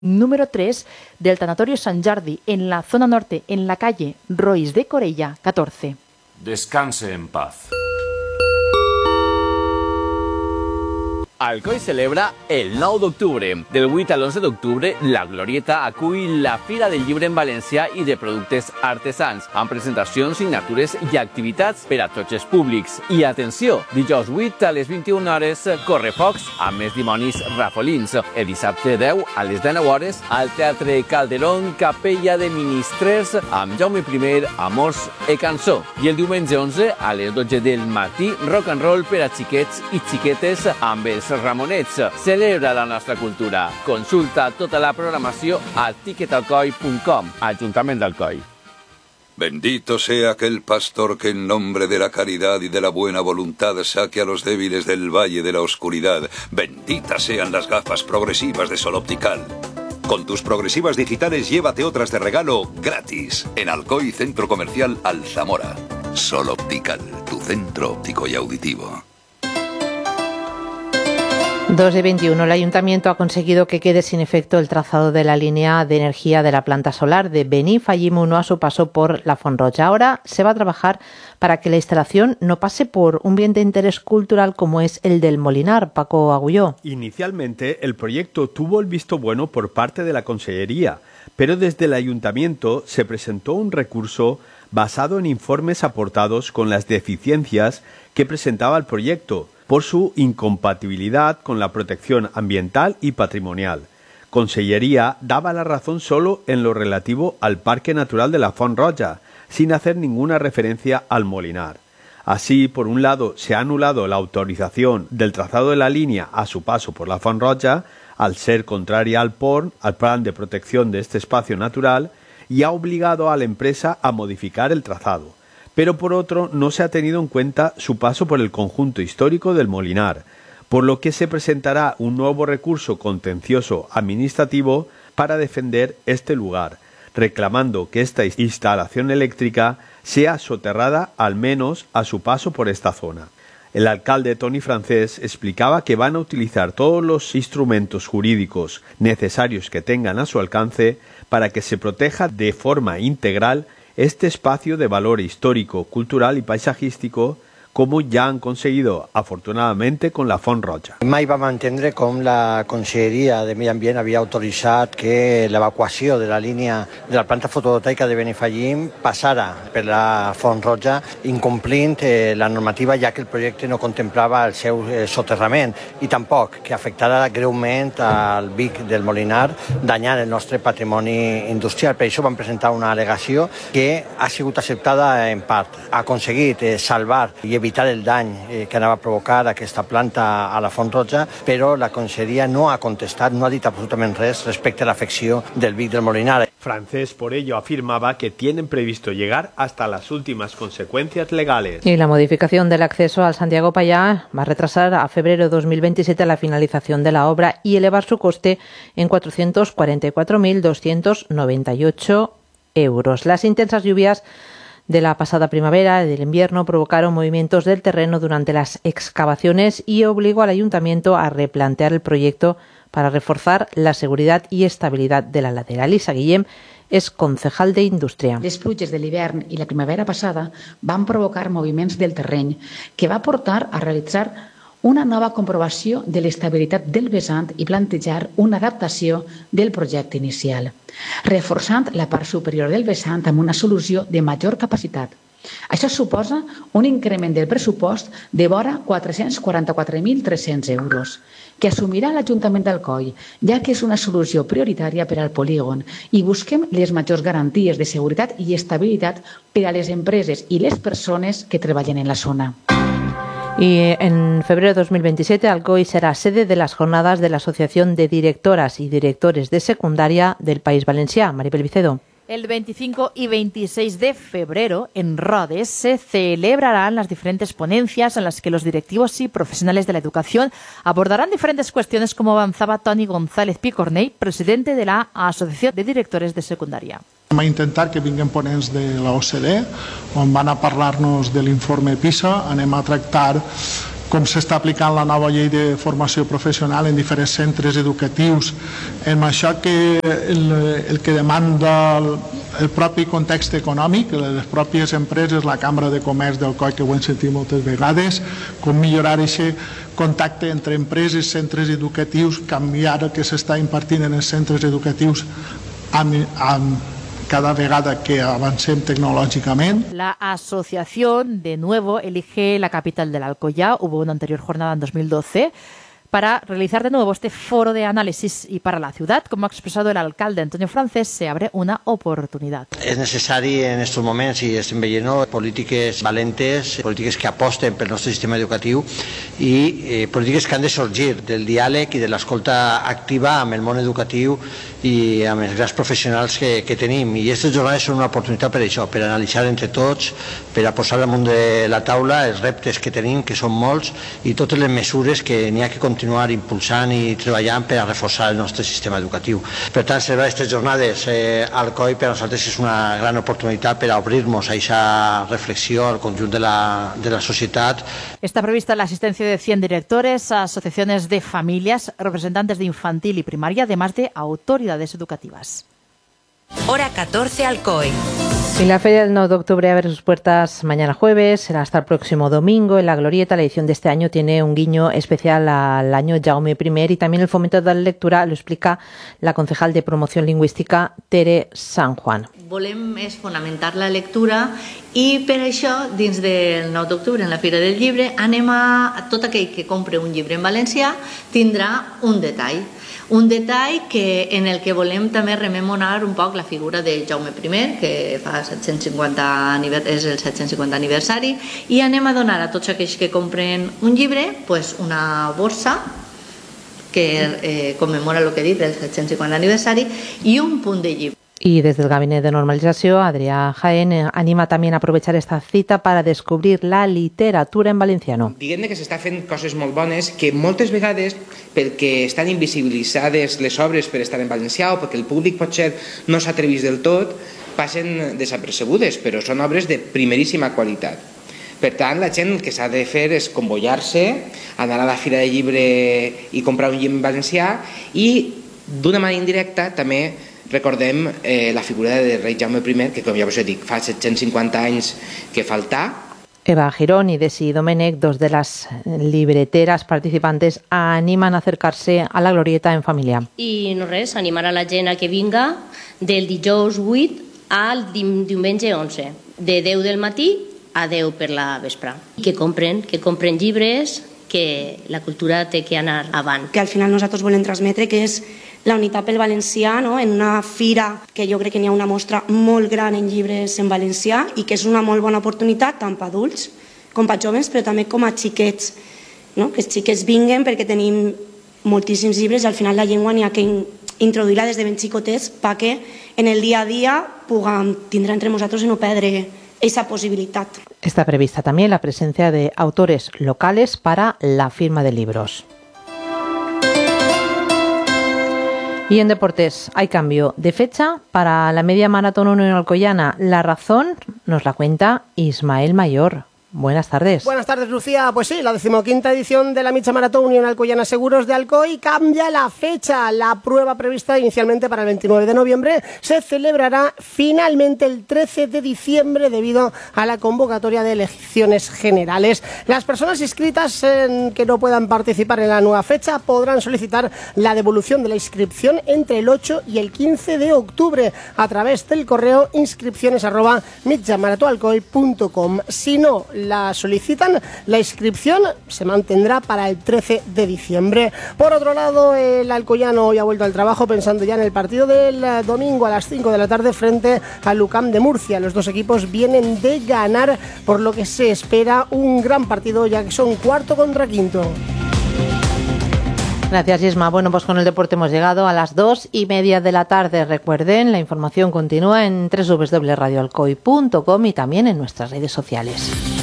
número 3 del Tanatorio Sant Jordi, en la zona norte, en la calle Rois de Corella, 14. Descanse en paz. Alcoi celebra el 9 d'octubre. Del 8 al 11 d'octubre, la Glorieta acull la Fira del Llibre en València i de productes artesans, amb presentacions, signatures i activitats per a tots els públics. I atenció, dijous 8 a les 21 hores, Correfocs amb més dimonis rafolins. El dissabte 10 a les 19 hores, al Teatre Calderón, Capella de Ministrers amb Jaume I, Amors e Cançó. I el diumenge 11 a les 12 del matí, rock and roll per a xiquets i xiquetes amb els Ramonets. Celebra la nostra cultura. Consulta tota la programació a ticketalcoi.com. Ajuntament d'Alcoi. Bendito sea aquel pastor que en nombre de la caridad y de la buena voluntad saque a los débiles del valle de la oscuridad. Benditas sean las gafas progresivas de Sol Optical. Con tus progresivas digitales llévate otras de regalo gratis en Alcoi Centro Comercial Alzamora. Sol Optical, tu centro óptico y auditivo. 2:21. El Ayuntamiento ha conseguido que quede sin efecto el trazado de la línea de energía de la planta solar de Benifallim 1 a su paso por la Font Roja. Ahora se va a trabajar para que la instalación no pase por un bien de interés cultural como es el del Molinar. Paco Agulló. Inicialmente el proyecto tuvo el visto bueno por parte de la Consellería, pero desde el Ayuntamiento se presentó un recurso basado en informes aportados con las deficiencias que presentaba el proyecto, por su incompatibilidad con la protección ambiental y patrimonial. Consellería daba la razón solo en lo relativo al Parque Natural de la Font Roja, sin hacer ninguna referencia al Molinar. Así, por un lado, se ha anulado la autorización del trazado de la línea a su paso por la Font Roja, al ser contraria al PORN, al plan de protección de este espacio natural, y ha obligado a la empresa a modificar el trazado. Pero por otro no se ha tenido en cuenta su paso por el conjunto histórico del Molinar, por lo que se presentará un nuevo recurso contencioso administrativo para defender este lugar, reclamando que esta instalación eléctrica sea soterrada al menos a su paso por esta zona. El alcalde Toni Francés explicaba que van a utilizar todos los instrumentos jurídicos necesarios que tengan a su alcance para que se proteja de forma integral este espacio de valor histórico, cultural y paisajístico, como ja han conseguido, afortunadamente, con la Font Roja. Mai vam entendre com la Conselleria de Medi Ambient havia autoritzat que l'evacuació de la línia de la planta fotovoltaica de Benifallim passara per la Font Roja, incomplint la normativa, ja que el projecte no contemplava el seu soterrament, i tampoc que afectara greument al Vic del Molinar, danyant el nostre patrimoni industrial. Per això vam presentar una al·legació que ha sigut acceptada en part. Ha aconseguit salvar i evitar el dany que anava a provocar aquesta planta a la Font Roja, però la Conselleria no ha contestat, no ha dit absolutament res respecte a l'afecció del Vic del Molinar. Francés, por ello, afirmaba que tienen previsto llegar hasta las últimas consecuencias legales. Y la modificación del acceso al Santiago Pallá va a retrasar a febrero de 2027 la finalización de la obra y elevar su coste en 444.298 euros. Las intensas lluvias de la pasada primavera y del invierno provocaron movimientos del terreno durante las excavaciones y obligó al Ayuntamiento a replantear el proyecto para reforzar la seguridad y estabilidad de la ladera. Elisa Guillem és concejal d'Indústria. Les pluges de l'hivern i la primavera passada van provocar moviments del terreny que va portar a realitzar una nova comprovació de l'estabilitat del vessant i plantejar una adaptació del projecte inicial, reforçant la part superior del vessant amb una solució de major capacitat. Això suposa un increment del pressupost de vora 444.300 euros, que assumirà l'Ajuntament d'Alcoi, ja que és una solució prioritària per al polígon i busquem les majors garanties de seguretat i estabilitat per a les empreses i les persones que treballen en la zona. Y en febrero de 2027, Alcoi será sede de las jornadas de la Asociación de Directoras y Directores de Secundaria del País Valencià. Maribel Vicedo. El 25 y 26 de febrero, en Rodes, se celebrarán las diferentes ponencias en las que los directivos y profesionales de la educación abordarán diferentes cuestiones, como avanzaba Toni González Picornell, presidente de la Asociación de Directores de Secundaria. Vam intentar que vinguin ponents de l'OCDE, on van a parlar-nos de l'informe PISA. Anem a tractar com s'està aplicant la nova llei de formació professional en diferents centres educatius, amb això que el que demanda el propi context econòmic, les pròpies empreses, la Cambra de Comerç d'Alcoi, que ho hem sentit moltes vegades, com millorar aquest contacte entre empreses, centres educatius, canviar el que s'està impartint en els centres educatius cada vegada que avancem tecnològicament. La asociación de nuevo elige la capital del Alcoyá. Hubo una anterior jornada en 2012 para realizar de nuevo este foro de análisis, y para la ciudad, como ha expresado el alcalde Antonio Francés, se abre una oportunidad. És necessari en aquests moments, i estem veient, polítiques valentes, polítiques que aposten pel nostre sistema educatiu i polítiques que han de sorgir del diàleg i de l'escolta activa amb el món educatiu i amb els grans professionals que tenim. I aquestes jornades són una oportunitat per això, per analitzar entre tots, per a posar damunt de la taula els reptes que tenim, que són molts, i totes les mesures que n'hi ha que continuar impulsant i treballant per a reforçar el nostre sistema educatiu. Per tant, celebrar aquestes jornades al COI per a nosaltres és una gran oportunitat per a obrir-nos a aquesta reflexió al conjunt de la societat. Está prevista la asistencia de 100 directores, asociaciones de familias, representantes de infantil y primaria, además de autoridades educativas. Hora 14 Alcoy. Y la Feria del 9 de octubre abre sus puertas mañana jueves, será hasta el próximo domingo en la Glorieta. La edición de este año tiene un guiño especial al año Jaume I y también el fomento de la lectura, lo explica la concejal de promoción lingüística Tere San Juan. Volem és fonamentar la lectura i per això dins del 9 d'octubre en la Fira del Llibre anem a tot aquell que compre un llibre en valencià tindrà un detall en el que volem també rememorar un poc la figura de Jaume I, que fa 750 és el 750 aniversari, i anem a donar a tots aquells que compren un llibre una borsa que commemora el que he dit del 750 aniversari i un punt de llibre. Y desde el Gabinete de Normalización, Adrià Jaén anima también a aprovechar esta cita para descobrir la literatura en valenciano. Diguem que s'està fent coses molt bones que moltes vegades, perquè estan invisibilitzades les obres per estar en valencià o perquè el públic potser no s'atrevís del tot, passen desapercebudes, però són obres de primeríssima qualitat. Per tant, la gent el que s'ha de fer és convoyar-se, anar a la Fira del Llibre i comprar un llibre en valencià i, d'una manera indirecta, també recordem la figura de rei Jaume I, que, com ja us he dit, fa 750 anys que faltà. Eva Girón y Desi Domenech, dos de las libreteras participantes, animan a acercarse a la Glorieta en familia. I no res, animar a la gent a que vinga del dijous 8 al diumenge 11, de 10 del matí a 10 per la vespre. Que compren llibres, que la cultura té que anar avant. Que al final nosaltres volem transmetre que és la unitat pel valencià, no? En una fira que jo crec que n'hi ha una mostra molt gran en llibres en valencià i que és una molt bona oportunitat tant per adults com per joves, però també com a xiquets, no? Que els xiquets vinguen perquè tenim moltíssims llibres i al final la llengua n'hi ha que introduir-la des de ben xicotets perquè en el dia a dia puguem tindre entre nosaltres i no perdre esa posibilidad. Está prevista también la presencia de autores locales para la firma de libros. Y en deportes hay cambio de fecha para la media maratón Unión Alcoyana. La razón nos la cuenta Ismael Mayor. Buenas tardes. Buenas tardes, Lucía. Pues sí, la 15ª edición de la Mitja Maratón Unión Alcoyana Seguros de Alcoy cambia la fecha. La prueba prevista inicialmente para el 29 de noviembre se celebrará finalmente el 13 de diciembre debido a la convocatoria de elecciones generales. Las personas inscritas que no puedan participar en la nueva fecha podrán solicitar la devolución de la inscripción entre el 8 y el 15 de octubre a través del correo inscripciones@mitjamaratoalcoy.com. Si no la solicitan, la inscripción se mantendrá para el 13 de diciembre. Por otro lado, el alcoyano hoy ha vuelto al trabajo pensando ya en el partido del domingo a las 5 de la tarde frente al Lucam de Murcia. Los dos equipos vienen de ganar, por lo que se espera un gran partido ya que son cuarto contra quinto. Gracias, Isma. Bueno, pues con el deporte hemos llegado a las 2:30 de la tarde. Recuerden, la información continúa en www.radioalcoy.com y también en nuestras redes sociales.